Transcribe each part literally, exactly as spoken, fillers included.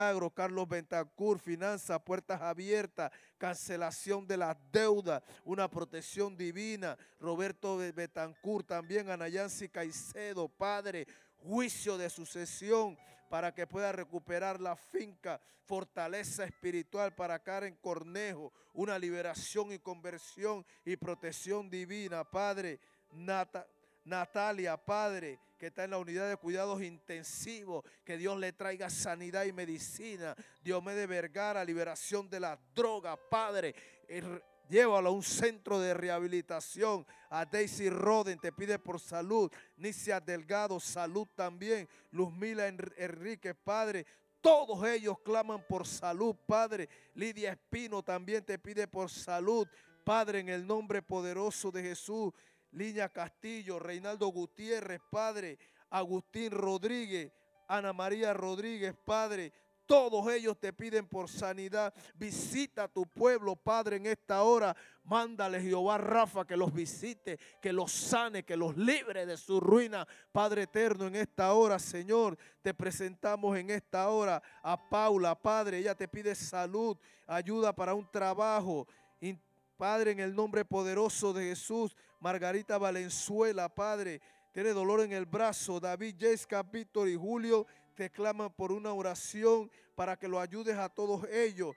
Carlos Bentancur, finanzas, puertas abiertas, cancelación de las deudas, una protección divina. Roberto Betancur también, Anayansi Caicedo, Padre, juicio de sucesión para que pueda recuperar la finca, fortaleza espiritual para Karen Cornejo, una liberación y conversión y protección divina, Padre. Nata, Natalia, Padre, que está en la unidad de cuidados intensivos, que Dios le traiga sanidad y medicina. Diomedes Vergara, liberación de las drogas, Padre. Llévalo a un centro de rehabilitación. A Daisy Roden, te pide por salud. Nicia Delgado, salud también. Luzmila Enríquez, Padre. Todos ellos claman por salud, Padre. Lidia Espino también te pide por salud, Padre, en el nombre poderoso de Jesús. Liña Castillo, Reinaldo Gutiérrez, Padre, Agustín Rodríguez, Ana María Rodríguez, Padre, todos ellos te piden por sanidad. Visita a tu pueblo, Padre, en esta hora. Mándale Jehová Rafa que los visite, que los sane, que los libre de su ruina. Padre eterno, en esta hora, Señor, te presentamos en esta hora a Paula, Padre. Ella te pide salud, ayuda para un trabajo. Padre, en el nombre poderoso de Jesús. Margarita Valenzuela, Padre, tiene dolor en el brazo. David, Jessica, Víctor y Julio te claman por una oración para que lo ayudes a todos ellos.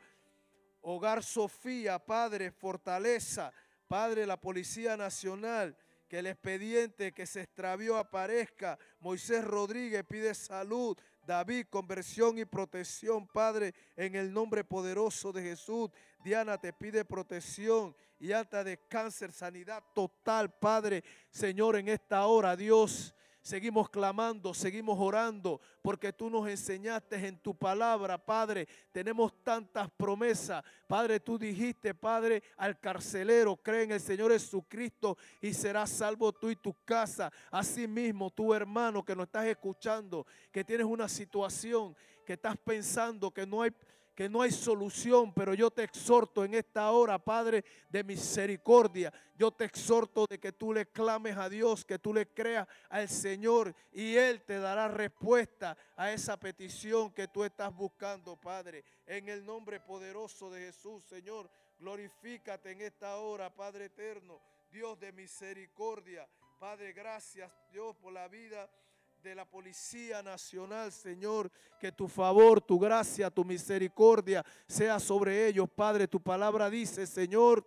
Hogar Sofía, Padre, fortaleza. Padre, la Policía Nacional, que el expediente que se extravió aparezca. Moisés Rodríguez pide salud. David, conversión y protección, Padre, en el nombre poderoso de Jesús. Diana te pide protección y alta de cáncer, sanidad total, Padre. Señor, en esta hora, Dios, seguimos clamando, seguimos orando, porque tú nos enseñaste en tu palabra, Padre. Tenemos tantas promesas. Padre, tú dijiste, Padre, al carcelero, cree en el Señor Jesucristo y serás salvo tú y tu casa. Asimismo, tu hermano que nos estás escuchando, que tienes una situación, que estás pensando que no hay... que no hay solución, pero yo te exhorto en esta hora, Padre de misericordia, yo te exhorto de que tú le clames a Dios, que tú le creas al Señor y Él te dará respuesta a esa petición que tú estás buscando, Padre. En el nombre poderoso de Jesús, Señor, glorifícate en esta hora, Padre eterno, Dios de misericordia. Padre, gracias, Dios, por la vida de la Policía Nacional, Señor, que tu favor, tu gracia, tu misericordia sea sobre ellos, Padre. Tu palabra dice, Señor,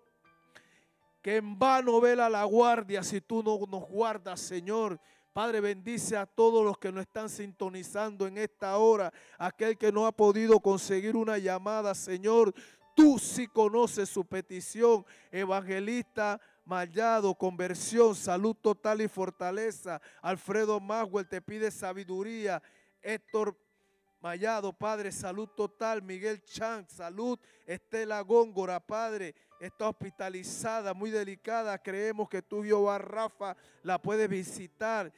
que en vano vela la guardia si tú no nos guardas, Señor. Padre, bendice a todos los que nos están sintonizando en esta hora, aquel que no ha podido conseguir una llamada, Señor, tú sí conoces su petición. Evangelista Mallado, conversión, salud total y fortaleza. Alfredo Maswell te pide sabiduría. Héctor Mallado, Padre, salud total. Miguel Chan, salud. Estela Góngora, Padre, está hospitalizada, muy delicada. Creemos que tú, Jehová Rafa, la puedes visitar.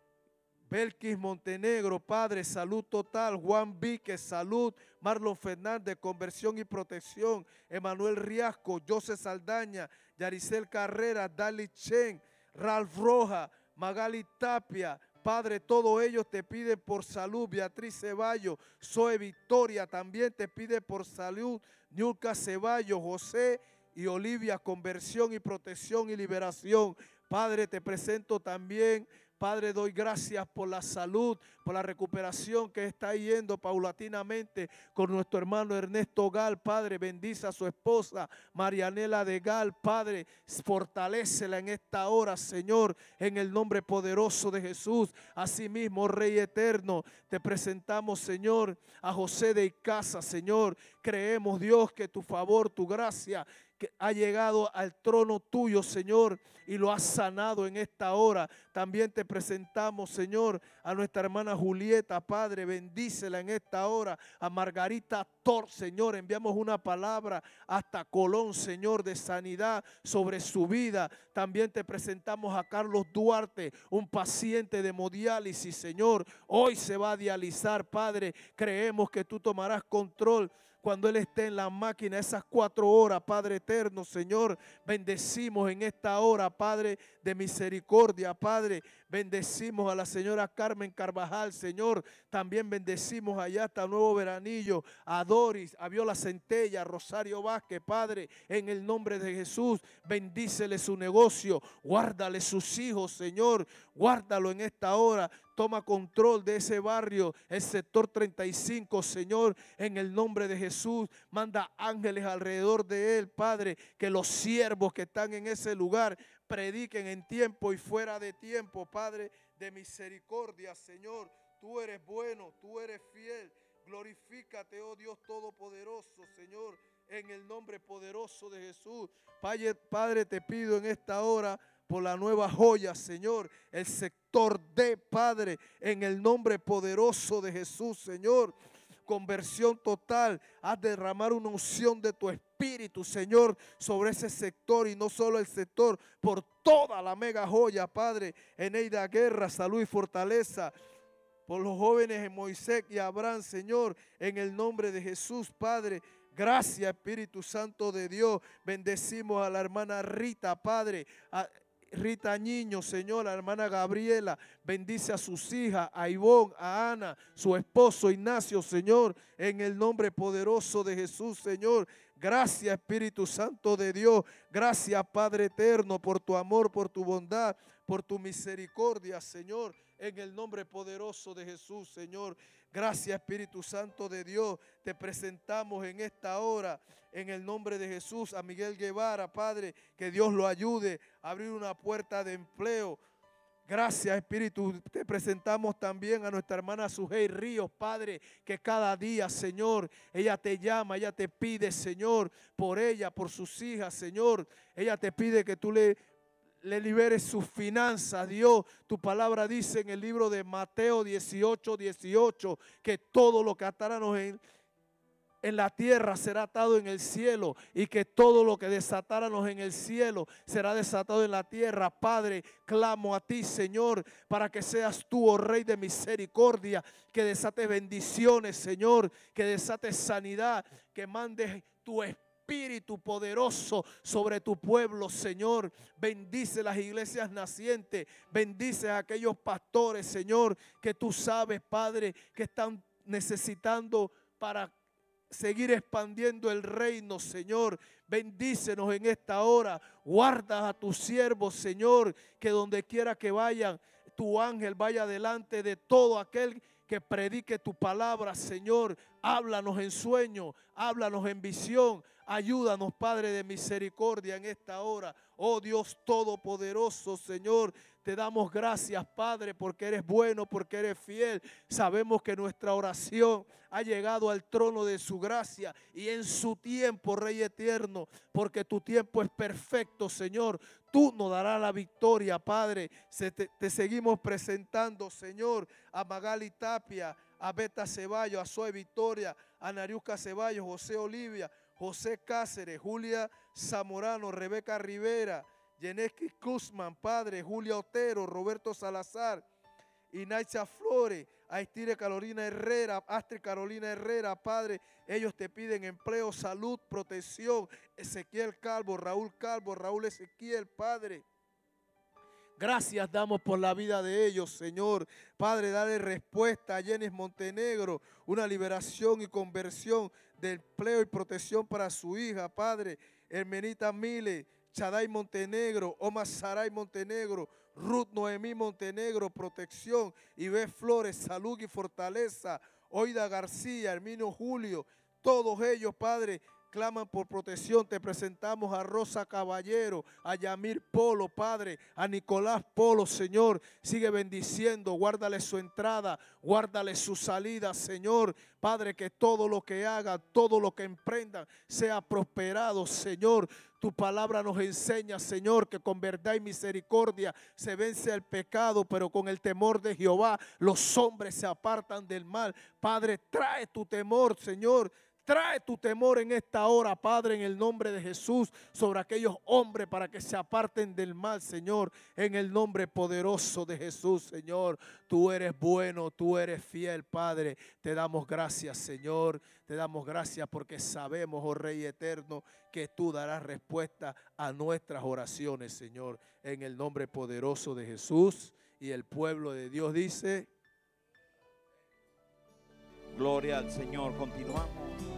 Belkis Montenegro, Padre, salud total. Juan Víquez, salud. Marlon Fernández, conversión y protección. Emanuel Riasco, José Saldaña, Yaricel Carrera, Dali Chen, Ralph Roja, Magali Tapia. Padre, todos ellos te piden por salud. Beatriz Ceballos, Zoe Victoria también te pide por salud. Nulca Ceballos, José y Olivia, conversión y protección y liberación. Padre, te presento también, Padre, doy gracias por la salud, por la recuperación que está yendo paulatinamente con nuestro hermano Ernesto Gal. Padre, bendice a su esposa Marianela de Gal. Padre, fortalécela en esta hora, Señor, en el nombre poderoso de Jesús. Asimismo, Rey eterno, te presentamos, Señor, a José de Icaza, Señor. Creemos, Dios, que tu favor, tu gracia, que ha llegado al trono tuyo, Señor, y lo has sanado en esta hora. También te presentamos, Señor, a nuestra hermana Julieta, Padre, bendícela en esta hora. A Margarita Tor, Señor, enviamos una palabra hasta Colón, Señor, de sanidad sobre su vida. También te presentamos a Carlos Duarte, un paciente de hemodiálisis, Señor. Hoy se va a dializar, Padre. Creemos que tú tomarás control. cuando Él esté en la máquina, esas cuatro horas, Padre eterno, Señor, bendecimos en esta hora, Padre de misericordia, Padre, bendecimos a la señora Carmen Carvajal, Señor, también bendecimos allá hasta Nuevo Veranillo, a Doris, a Viola Centella, a Rosario Vázquez, Padre, en el nombre de Jesús, bendícele su negocio, guárdale sus hijos, Señor, guárdalo en esta hora. Toma control de ese barrio, el sector treinta y cinco, Señor, en el nombre de Jesús. Manda ángeles alrededor de él, Padre, que los siervos que están en ese lugar prediquen en tiempo y fuera de tiempo, Padre de misericordia, Señor. Tú eres bueno, tú eres fiel. Glorifícate, oh Dios Todopoderoso, Señor, en el nombre poderoso de Jesús. Padre, Padre, te pido en esta hora por la nueva joya, Señor, el sector de Padre, en el nombre poderoso de Jesús, Señor. Conversión total, haz derramar una unción de tu espíritu, Señor, sobre ese sector y no solo el sector, por toda la mega joya, Padre. Eneida Guerra, salud y fortaleza. Por los jóvenes en Moisés y Abraham, Señor, en el nombre de Jesús, Padre. Gracias, Espíritu Santo de Dios. Bendecimos a la hermana Rita, Padre, a Rita Niño, Señor, la hermana Gabriela, bendice a sus hijas, a Ivonne, a Ana, su esposo Ignacio, Señor, en el nombre poderoso de Jesús, Señor. Gracias, Espíritu Santo de Dios. Gracias, Padre eterno, por tu amor, por tu bondad, por tu misericordia, Señor, en el nombre poderoso de Jesús, Señor. Gracias, Espíritu Santo de Dios. Te presentamos en esta hora, en el nombre de Jesús, a Miguel Guevara, Padre, que Dios lo ayude a abrir una puerta de empleo. Gracias, Espíritu. Te presentamos también a nuestra hermana Sujei Ríos, Padre, que cada día, Señor, ella te llama, ella te pide, Señor, por ella, por sus hijas, Señor. Ella te pide que tú le le liberes sus finanzas, Dios. Tu palabra dice en el libro de Mateo dieciocho, dieciocho, que todo lo que atáramos en, en la tierra será atado en el cielo, y que todo lo que desatáramos en el cielo será desatado en la tierra. Padre, clamo a ti, Señor, para que seas tú, oh Rey de misericordia, que desates bendiciones, Señor, que desates sanidad, que mandes tu espíritu Espíritu poderoso sobre tu pueblo, Señor. Bendice las iglesias nacientes, bendice a aquellos pastores, Señor, que tú sabes, Padre, que están necesitando para seguir expandiendo el reino, Señor. Bendícenos en esta hora, guarda a tus siervos, Señor, que donde quiera que vayan, tu ángel vaya delante de todo aquel que predique tu palabra, Señor. Háblanos en sueño, háblanos en visión. Ayúdanos, Padre de misericordia, en esta hora. Oh Dios Todopoderoso, Señor, te damos gracias, Padre, porque eres bueno, porque eres fiel. Sabemos que nuestra oración ha llegado al trono de su gracia, y en su tiempo, Rey eterno, porque tu tiempo es perfecto, Señor. Tú nos darás la victoria, Padre. Se te, te seguimos presentando, Señor, a Magali Tapia, a Beta Ceballos, a Zoe Victoria, a Nariuska Ceballos, José Olivia, José Cáceres, Julia Zamorano, Rebeca Rivera, Yeneski Kuzman, Padre, Julia Otero, Roberto Salazar, Inaicha Flores, Aistire Carolina Herrera, Astrid Carolina Herrera, Padre. Ellos te piden empleo, salud, protección. Ezequiel Calvo, Raúl Calvo, Raúl Ezequiel, Padre. Gracias damos por la vida de ellos, Señor. Padre, dale respuesta a Jenis Montenegro, una liberación y conversión de empleo y protección para su hija, Padre. Hermenita Mile, Chaday Montenegro, Omar Saray Montenegro, Ruth Noemí Montenegro, protección. Ibe Flores, salud y fortaleza. Oida García, Herminio Julio, todos ellos, Padre, claman por protección. Te presentamos a Rosa Caballero, a Yamir Polo, Padre, a Nicolás Polo, Señor. Sigue bendiciendo, guárdale su entrada, guárdale su salida, Señor. Padre, que todo lo que haga, todo lo que emprendan sea prosperado, Señor. Tu palabra nos enseña, Señor, que con verdad y misericordia se vence el pecado, pero con el temor de Jehová los hombres se apartan del mal. Padre, trae tu temor, Señor. Trae tu temor en esta hora, Padre, en el nombre de Jesús, sobre aquellos hombres para que se aparten del mal, Señor, en el nombre poderoso de Jesús, Señor. Tú eres bueno, tú eres fiel, Padre. Te damos gracias, Señor. Te damos gracias porque sabemos, oh Rey eterno, que tú darás respuesta a nuestras oraciones, Señor, en el nombre poderoso de Jesús. Y el pueblo de Dios dice: gloria al Señor. Continuamos.